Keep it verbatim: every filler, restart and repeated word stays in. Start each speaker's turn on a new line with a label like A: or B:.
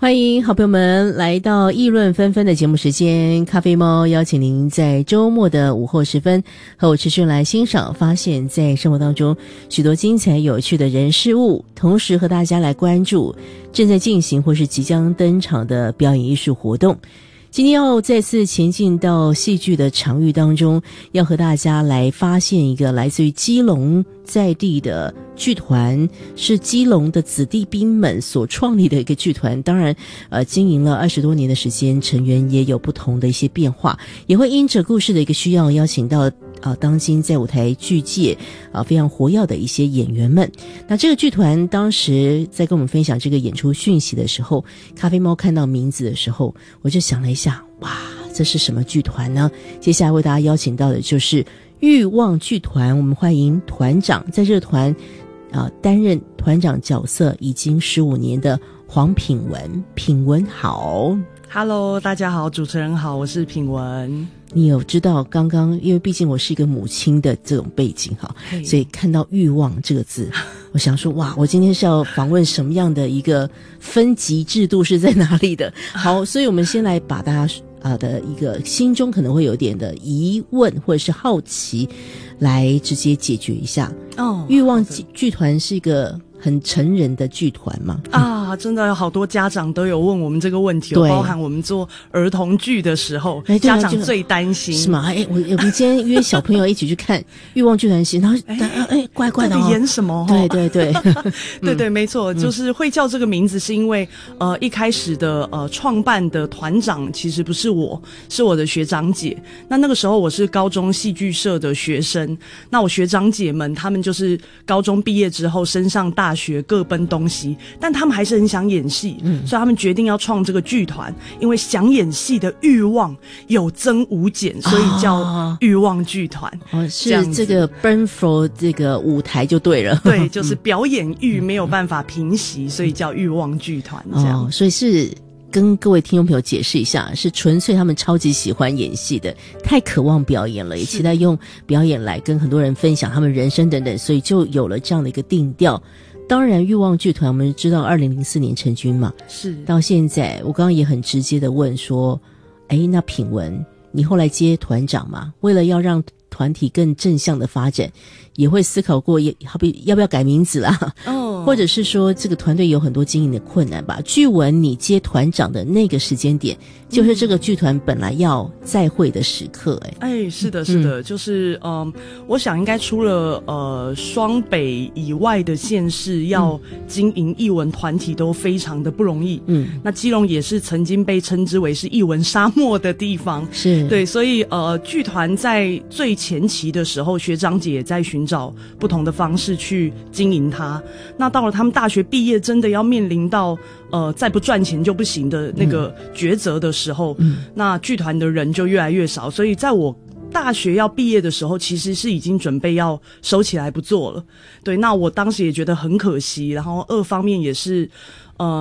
A: 欢迎好朋友们来到议论纷纷的节目时间，咖啡猫邀请您在周末的午后时分和我持续来欣赏发现在生活当中许多精彩有趣的人事物，同时和大家来关注正在进行或是即将登场的表演艺术活动。今天要再次前进到戏剧的场域当中，要和大家来发现一个来自于基隆在地的剧团，是基隆的子弟兵们所创立的一个剧团。当然呃，经营了二十多年的时间，成员也有不同的一些变化，也会因着故事的一个需要邀请到啊，当今在舞台剧界啊非常活跃的一些演员们。那这个剧团当时在跟我们分享这个演出讯息的时候，咖啡猫看到名字的时候，我就想了一下，哇，这是什么剧团呢？接下来为大家邀请到的就是欲望剧团，我们欢迎团长，在这个团啊担任团长角色已经十五年的黄品文。品文好。
B: Hello， 大家好，主持人好，我是品文。
A: 你有知道刚刚，因为毕竟我是一个母亲的这种背景哈，所以看到欲望这个字，我想说哇，我今天是要访问什么样的一个分级制度是在哪里的？好，所以我们先来把大家啊的一个心中可能会有点的疑问或者是好奇来直接解决一下。哦，欲望剧团是一个很成人的剧团嘛？
B: 啊，真的有好多家长都有问我们这个问题，包含我们做儿童剧的时候，哎、家长最担心
A: 是吗？哎，我我们今天约小朋友一起去看欲望剧团戏，然后哎哎，怪怪的、哦，
B: 到底演什么？
A: 对对对，
B: 对对，没错，就是会叫这个名字，是因为呃一开始的呃创办的团长其实不是我，是我的学长姐。那那个时候我是高中戏剧社的学生，那我学长姐们他们就是高中毕业之后升上大学各奔东西，但他们还是很想演戏、嗯、所以他们决定要创这个剧团，因为想演戏的欲望有增无减，所以叫欲望剧团、
A: 哦、是这个 burn for 这个舞台就对了，
B: 对，就是表演欲没有办法平息、嗯、所以叫欲望剧团这样、
A: 哦、所以是跟各位听众朋友解释一下，是纯粹他们超级喜欢演戏的，太渴望表演了，也期待用表演来跟很多人分享他们人生等等，所以就有了这样的一个定调。当然欲望剧团我们知道二零零四年成军嘛，是到现在我刚刚也很直接的问说，诶，那品文你后来接团长嘛，为了要让团体更正向的发展，也会思考过也好比要不要改名字啦，哦，或者是说这个团队有很多经营的困难吧。据闻你接团长的那个时间点，就是这个剧团本来要再会的时刻。哎、
B: 欸，哎，是的，是的，嗯、就是嗯、呃，我想应该除了呃双北以外的县市要经营艺文团体都非常的不容易。嗯，那基隆也是曾经被称之为是艺文沙漠的地方，是对，所以呃剧团在最前期的时候，学长姐也在寻找不同的方式去经营它。那到了他们大学毕业，真的要面临到呃再不赚钱就不行的那个抉择的时候，嗯、那剧团的人就越来越少。所以在我大学要毕业的时候，其实是已经准备要收起来不做了。对，那我当时也觉得很可惜，然后二方面也是呃。